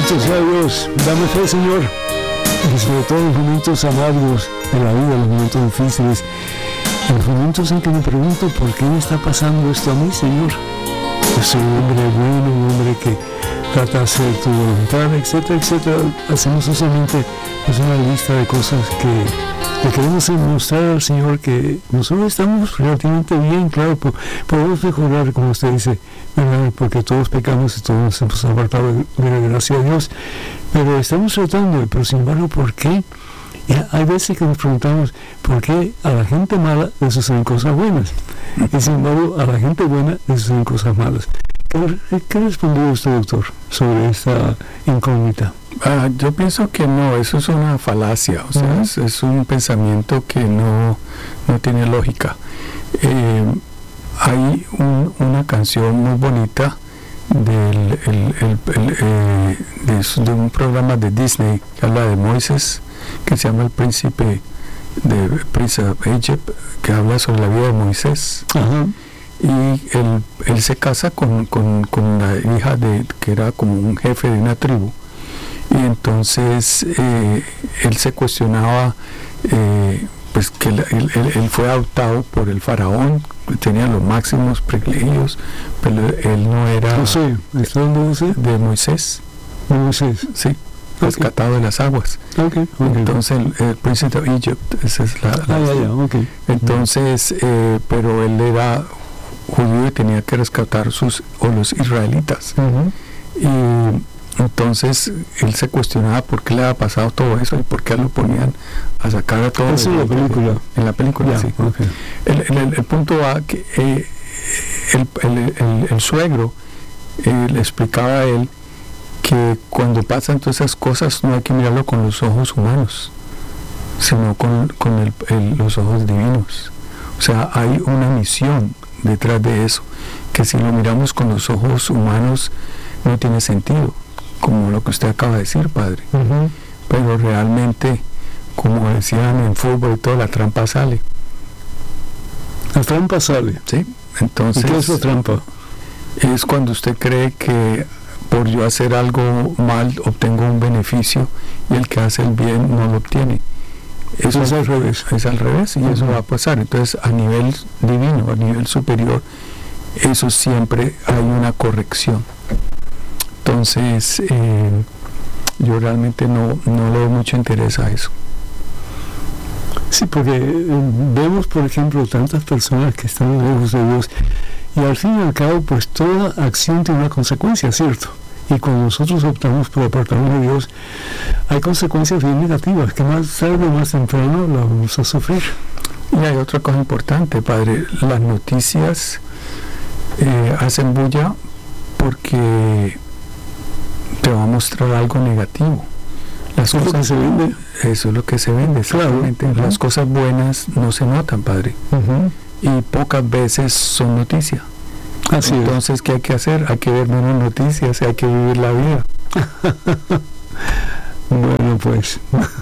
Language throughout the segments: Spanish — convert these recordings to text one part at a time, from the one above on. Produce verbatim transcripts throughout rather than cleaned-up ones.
Bendito sea Dios, dame fe, Señor, y sobre todo en los momentos amargos de la vida, en los momentos difíciles, en los momentos en que me pregunto por qué me está pasando esto a mí, Señor. Yo soy un hombre bueno, un hombre que trata de hacer tu voluntad, etcétera, etcétera. Hacemos usualmente pues, una lista de cosas que le queremos demostrar al Señor que nosotros estamos relativamente bien, claro, po- podemos mejorar, como usted dice, ¿verdad? Porque todos pecamos y todos nos hemos apartado de, de la gracia de Dios, pero estamos tratando, pero sin embargo, ¿por qué? Y hay veces que nos preguntamos, ¿por qué a la gente mala le suceden cosas buenas? Y sin embargo, a la gente buena le suceden cosas malas. ¿Qué, qué respondió usted, doctor, sobre esta incógnita? Ah, yo pienso que no, eso es una falacia, o sea, uh-huh. es, es un pensamiento que no, no tiene lógica. Eh, hay un, una canción muy bonita del, el, el, el, eh, de, de un programa de Disney que habla de Moisés, que se llama El Príncipe de Prince of Egypt, que habla sobre la vida de Moisés. Uh-huh. Y él, él se casa con, con, con la hija de que era como un jefe de una tribu, y entonces eh, él se cuestionaba eh, pues que él, él, él fue adoptado por el faraón, tenía los máximos privilegios, pero él no era no sé, de Moisés, de Moisés, sí, rescatado okay. de las aguas. Okay, okay. Entonces el, el príncipe de Egypt, esa es la, la ah, ya, ya, okay. Entonces eh, pero él era judío y tenía que rescatar sus o los israelitas. Uh-huh. Y entonces él se cuestionaba por qué le había pasado todo eso y por qué lo ponían a sacar a todos. En la película. En la película, yeah, sí. Okay. El, el, el punto va que eh, el, el, el, el suegro eh, le explicaba a él que cuando pasan todas esas cosas no hay que mirarlo con los ojos humanos, sino con, con el, el, los ojos divinos. O sea, hay una misión detrás de eso, que si lo miramos con los ojos humanos no tiene sentido, como lo que usted acaba de decir, padre. Uh-huh. Pero realmente, como decían en fútbol y todo, la trampa sale. La trampa sale. Sí. Entonces, ¿y qué es la trampa? Es cuando usted cree que por yo hacer algo mal obtengo un beneficio y el que hace el bien no lo obtiene. Eso es al revés, es al revés y uh-huh. eso va a pasar. Entonces, a nivel divino, a nivel superior, eso siempre hay una corrección. Entonces, eh, yo realmente no, no le doy mucho interés a eso. Sí, porque eh, vemos, por ejemplo, tantas personas que están lejos de Dios y al fin y al cabo, pues toda acción tiene una consecuencia, ¿cierto? Y cuando nosotros optamos por apartarnos de Dios, hay consecuencias bien negativas, que más tarde o más temprano las vamos a sufrir. Y hay otra cosa importante, padre, las noticias eh, hacen bulla porque te va a mostrar algo negativo. Las ¿Eso cosas es lo que se vende? Eso es lo que se vende, exactamente. Claro. Uh-huh. Las cosas buenas no se notan, padre. Uh-huh. Y pocas veces son noticias. Así Entonces, es. ¿qué hay que hacer? Hay que ver menos noticias y hay que vivir la vida. Bueno, pues,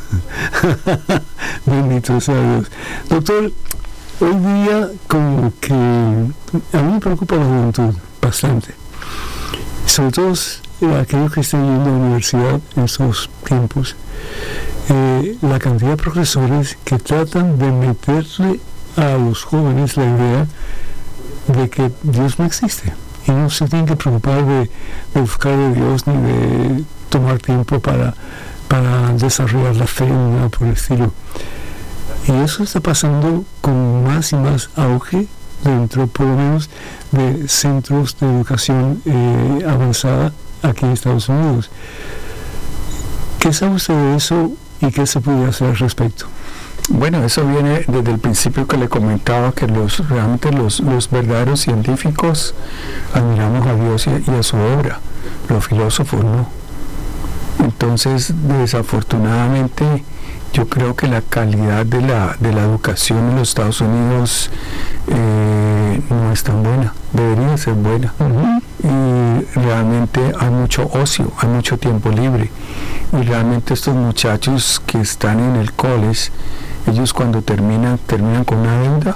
bendito sea Dios. Doctor, hoy día como que a mí me preocupa la juventud bastante. Sobre todo aquellos que están yendo a la universidad en estos tiempos. Eh, la cantidad de profesores que tratan de meterle a los jóvenes la idea de que Dios no existe y no se tienen que preocupar de, de buscar a Dios ni de tomar tiempo para, para desarrollar la fe ni nada por el estilo. Y eso está pasando con más y más auge dentro, por lo menos, de centros de educación eh, avanzada aquí en Estados Unidos. ¿Qué sabe usted de eso y qué se puede hacer al respecto? Bueno, eso viene desde el principio que le comentaba, que los realmente los, los verdaderos científicos admiramos a Dios y, y a su obra, los filósofos no. Entonces, desafortunadamente, yo creo que la calidad de la, de la educación en los Estados Unidos eh, no es tan buena, debería ser buena. Uh-huh. Y realmente hay mucho ocio, hay mucho tiempo libre. Y realmente estos muchachos que están en el college, ellos cuando terminan, terminan con una deuda,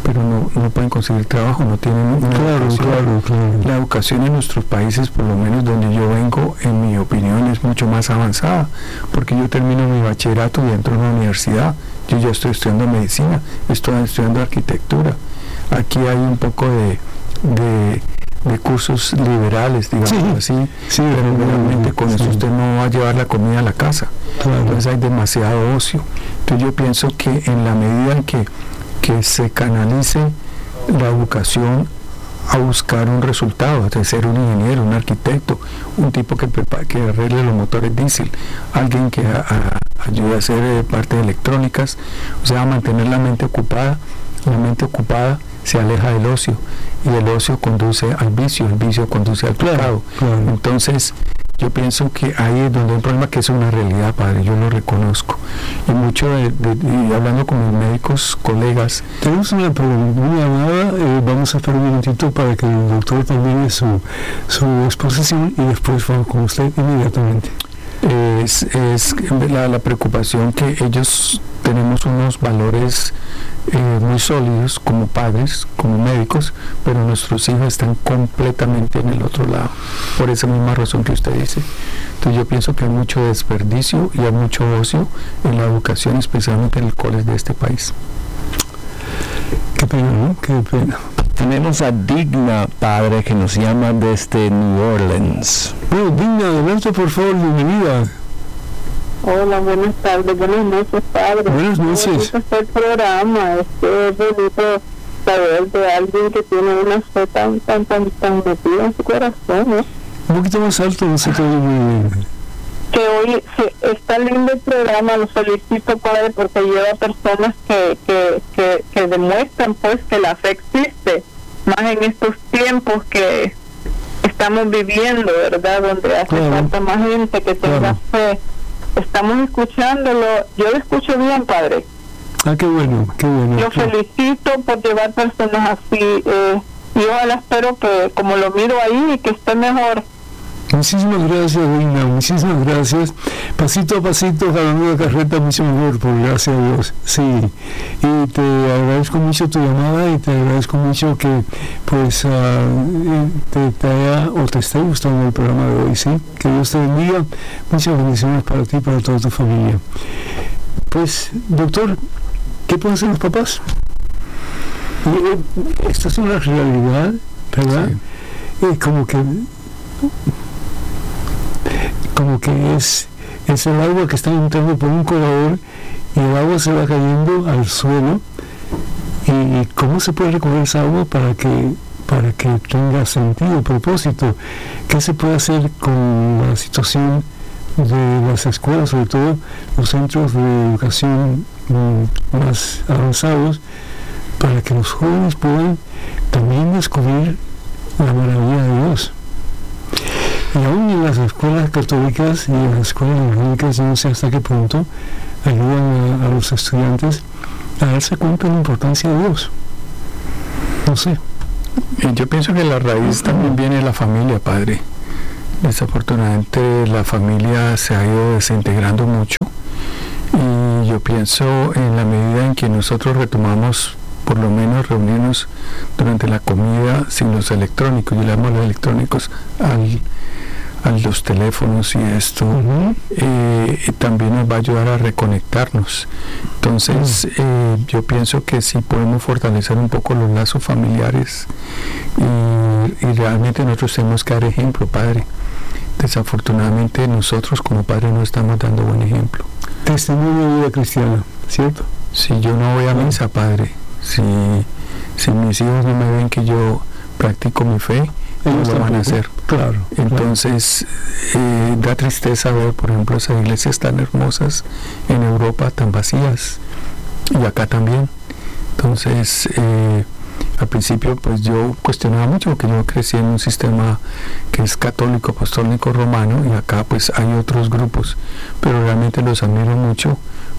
pero no, no pueden conseguir trabajo, no tienen una claro, educación. Claro, claro. La educación en nuestros países, por lo menos donde yo vengo, en mi opinión, es mucho más avanzada, porque yo termino mi bachillerato y entro a una universidad. Yo ya estoy estudiando medicina, estoy estudiando arquitectura. Aquí hay un poco de, de, de cursos liberales, digamos sí, así, sí, pero realmente con sí. eso usted no va a llevar la comida a la casa. Claro. Entonces hay demasiado ocio. Entonces yo pienso que en la medida en que, que se canalice la educación a buscar un resultado, de ser un ingeniero, un arquitecto, un tipo que, que arregle los motores diésel, alguien que a, a, ayude a hacer eh, partes electrónicas, o sea, a mantener la mente ocupada. La mente ocupada se aleja del ocio y el ocio conduce al vicio, el vicio conduce al pecado. Claro, claro. Entonces, yo pienso que ahí es donde hay un problema, que es una realidad, padre, yo lo reconozco. Y mucho, de, de, de, hablando con mis médicos, colegas. Tenemos una, una llamada, eh, vamos a esperar un momentito para que el doctor termine su, su exposición y después vamos con usted inmediatamente. Es, es la, la preocupación que ellos tenemos unos valores eh, muy sólidos como padres, como médicos, pero nuestros hijos están completamente en el otro lado, por esa misma razón que usted dice. Entonces yo pienso que hay mucho desperdicio y hay mucho ocio en la educación, especialmente en el colegio de este país. Qué pena, ¿no? Qué pena. Tenemos a Digna, padre, que nos llama desde New Orleans. Bueno, Digna, adelante, por favor, bienvenida. Hola, buenas tardes, buenas noches, padre. Buenas noches. Me gusta el programa, es que es bonito saber de alguien que tiene una fe tan, tan, tan, tan metida en su corazón, ¿no? Un poquito más alto, no se te oye muy bien. Que hoy se, está lindo el programa, lo felicito, padre, porque lleva personas que, que, que, que demuestran pues que la fe existe, más en estos tiempos que estamos viviendo, ¿verdad? Donde hace claro. falta más gente que tenga claro. fe. Estamos escuchándolo, yo lo escucho bien, padre. Ah, qué bueno, qué bueno. Lo felicito por llevar personas así, eh, y ojalá espero que, como lo miro ahí, que esté mejor. Muchísimas gracias, Reina, muchísimas gracias. Pasito a pasito, cada nueva carreta mucho mejor, por gracias a Dios. Sí, y te agradezco mucho tu llamada y te agradezco mucho que pues uh, te, te haya o te esté gustando el programa de hoy, ¿sí? Que Dios te bendiga, muchas bendiciones para ti y para toda tu familia. Pues, doctor, ¿qué pueden hacer los papás? Y, esto es una realidad, ¿verdad? Sí. Eh, como que como que es, es el agua que está entrando por un colador y el agua se va cayendo al suelo. ¿Y cómo se puede recoger esa agua para que, para que tenga sentido, propósito? ¿Qué se puede hacer con la situación de las escuelas, sobre todo los centros de educación mm, más avanzados, para que los jóvenes puedan también descubrir la maravilla de Dios? Y aún en las escuelas católicas y en las escuelas evangélicas, yo no sé hasta qué punto ayudan a, a los estudiantes a darse cuenta de la importancia de Dios. No sé. Yo pienso que la raíz también viene de la familia, padre. Desafortunadamente la familia se ha ido desintegrando mucho, y yo pienso en la medida en que nosotros retomamos por lo menos reunirnos durante la comida sin los electrónicos, yo le llamo los electrónicos al, a los teléfonos y esto, uh-huh. eh, y también nos va a ayudar a reconectarnos. Entonces uh-huh. eh, yo pienso que sí podemos fortalecer un poco los lazos familiares, y, y realmente nosotros tenemos que dar ejemplo, padre. Desafortunadamente nosotros como padres no estamos dando buen ejemplo. Testimonio de vida cristiana, ¿cierto? Si yo no voy a misa, padre, Si, si mis hijos no me ven que yo practico mi fe, ellos lo van a hacer. Claro. Entonces, eh, da tristeza ver, por ejemplo, esas iglesias tan hermosas en Europa, tan vacías, y acá también. Entonces, eh, al principio, pues yo cuestionaba mucho, porque yo crecí en un sistema que es católico, apostólico, romano, y acá pues hay otros grupos, pero realmente los admiro mucho,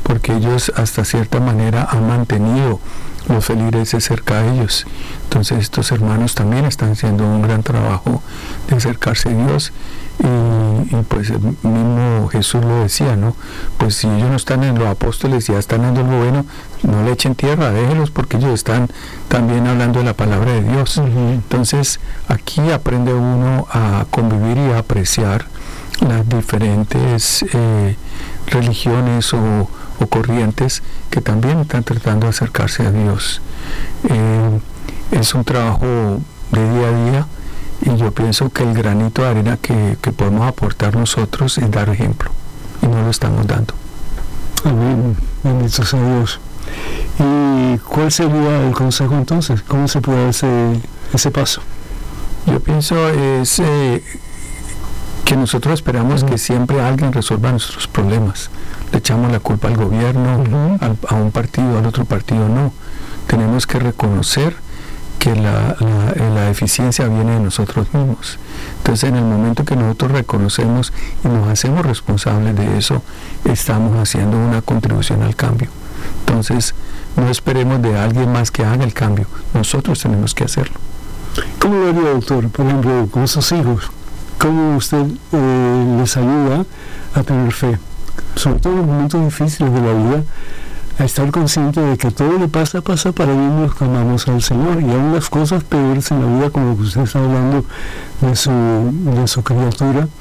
porque ellos hasta cierta manera han mantenido los feligreses cerca de ellos. Entonces estos hermanos también están haciendo un gran trabajo de acercarse a Dios, y, y pues el mismo Jesús lo decía, ¿no? Pues si ellos no están en los apóstoles, ya están dando algo bueno, no le echen tierra, déjenlos, porque ellos están también hablando de la palabra de Dios. Uh-huh. Entonces aquí aprende uno a convivir y a apreciar las diferentes eh, religiones o, o corrientes que también están tratando de acercarse a Dios. Eh, es un trabajo de día a día, y yo pienso que el granito de arena que, que podemos aportar nosotros es dar ejemplo, y no lo estamos dando. Amén, bendito sea Dios. ¿Y cuál sería el consejo entonces? ¿Cómo se puede dar ese, ese paso? Yo pienso es eh, que nosotros esperamos uh-huh. que siempre alguien resuelva nuestros problemas. Le echamos la culpa al gobierno, uh-huh. al, a un partido, al otro partido, no. Tenemos que reconocer que la, la, la eficiencia viene de nosotros mismos. Entonces, en el momento que nosotros reconocemos y nos hacemos responsables de eso, estamos haciendo una contribución al cambio. Entonces, no esperemos de alguien más que haga el cambio, nosotros tenemos que hacerlo. ¿Cómo lo haría, doctor? Por ejemplo, con sus hijos, ¿cómo usted eh, les ayuda a tener fe? Sobre todo en los momentos difíciles de la vida, a estar consciente de que todo le pasa, pasa para bien los que amamos al Señor, y aún las cosas peores en la vida, como que usted está hablando de su, de su criatura.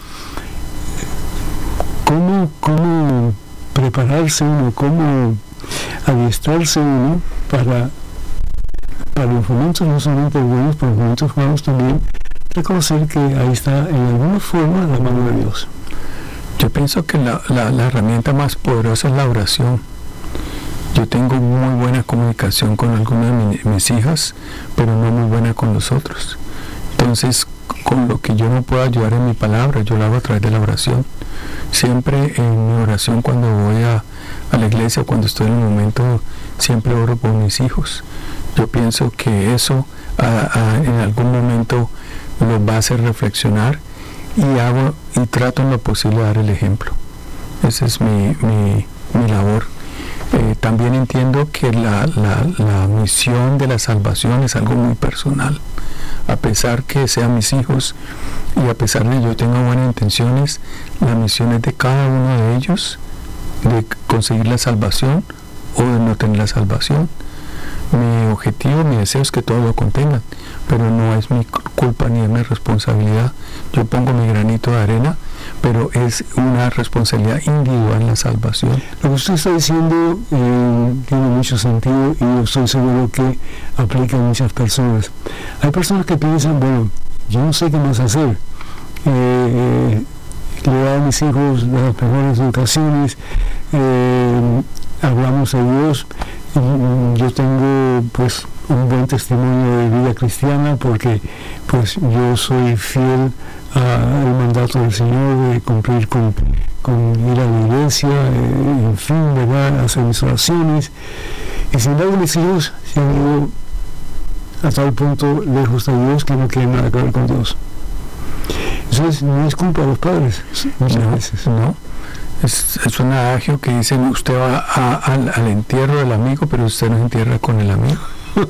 ¿Cómo, cómo prepararse uno, cómo adiestrarse uno para, para los momentos no solamente buenos, pero los momentos malos también, reconocer que ahí está en alguna forma la mano de Dios? Yo pienso que la, la, la herramienta más poderosa es la oración. Yo tengo muy buena comunicación con algunas de mi, mis hijas, pero no muy buena con los otros. Entonces, con lo que yo no puedo ayudar en mi palabra, yo lo hago a través de la oración. Siempre en mi oración, cuando voy a, a la iglesia, cuando estoy en el momento, siempre oro por mis hijos. Yo pienso que eso a, a, en algún momento los va a hacer reflexionar, y hago y trato en lo posible de dar el ejemplo. Esa es mi, mi, mi labor. Eh, también entiendo que la, la, la misión de la salvación es algo muy personal. A pesar que sean mis hijos y a pesar de que yo tenga buenas intenciones, la misión es de cada uno de ellos, de conseguir la salvación o de no tener la salvación. Mi objetivo, mi deseo es que todos lo contengan, pero no es mi culpa ni es mi responsabilidad. Yo pongo mi granito de arena, pero es una responsabilidad individual la salvación. Lo que usted está diciendo eh, tiene mucho sentido, y yo estoy seguro que aplica a muchas personas. Hay personas que piensan, bueno, yo no sé qué más hacer. Eh, le doy a mis hijos las mejores educaciones, eh, hablamos de Dios, yo tengo pues un buen testimonio de vida cristiana porque pues yo soy fiel al mandato del Señor de cumplir con, con ir a la iglesia, eh, en fin, ¿verdad?, hacer mis oraciones, y sin embargo mis hijos se han ido a tal punto lejos de Dios que no quieren nada que ver con Dios. Entonces no es culpa de los padres muchas no, veces. No. Es, es un adagio que dicen, usted va a, a, al, al entierro del amigo, pero usted no se entierra con el amigo.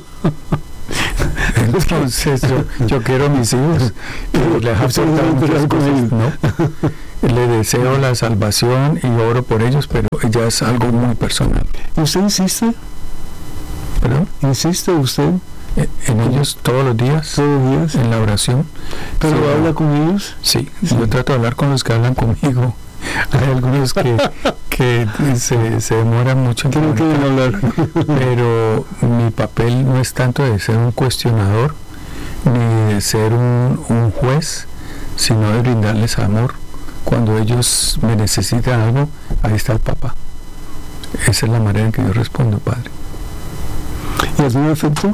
Entonces yo, yo quiero a mis hijos y les aportar muchas cosas, ¿no? Le deseo la salvación y oro por ellos, pero ya es algo muy personal. ¿Usted insiste? ¿Perdón? ¿Insiste usted? En, en ellos todos los días, todos los días, en la oración. ¿Pero sí, habla con ellos? Sí, sí, yo trato de hablar con los que hablan conmigo. Hay algunos que, que se, se demoran mucho en que no quieren hablar, pero mi papel no es tanto de ser un cuestionador ni de ser un, un juez, sino de brindarles amor. Cuando ellos me necesitan algo, ahí está el papá. Esa es la manera en que yo respondo, padre. ¿Y algún efecto?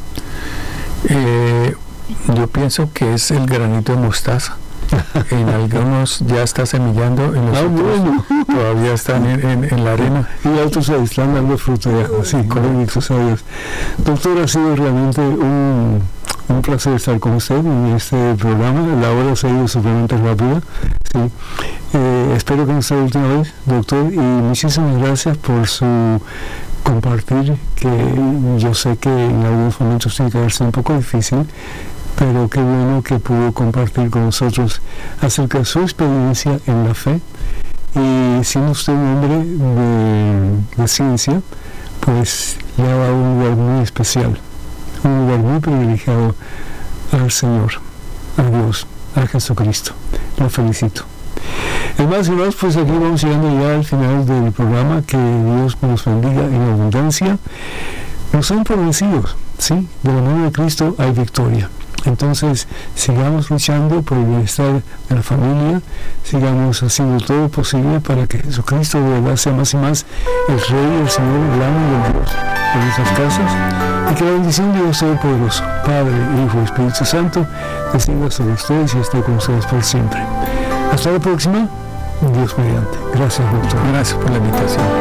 Eh, yo pienso que es el granito de mostaza. En algunos ya está semillando, en los ah, otros bueno. todavía están en, en, en la arena. Y otros se están dando fruto ya, sí, correcto, sabes. Doctor, ha sido realmente un, un placer estar con usted en este programa. La hora se ha ido supremamente rápida. Sí. Eh, espero que no sea la última vez, doctor, y muchísimas gracias por su compartir, que yo sé que en algunos momentos tiene que verse un poco difícil, pero qué bueno que pudo compartir con nosotros acerca de su experiencia en la fe. Y siendo usted un hombre de, de ciencia, pues le ha dado un lugar muy especial, un lugar muy privilegiado al Señor, a Dios, a Jesucristo. Lo felicito. Además, hermanos, pues aquí vamos llegando ya al final del programa. Que Dios nos bendiga en abundancia. Nos han prometido, ¿sí? De la mano de Cristo hay victoria. Entonces, sigamos luchando por el bienestar de la familia, sigamos haciendo todo lo posible para que Jesucristo de verdad sea más y más el Rey, el Señor, el amo y el Dios de nuestras casas, y que la bendición de Dios Todopoderoso, Padre, Hijo y Espíritu Santo, descienda sobre ustedes y esté con ustedes por siempre. Hasta la próxima, Dios mediante. Gracias, doctor. Gracias por la invitación.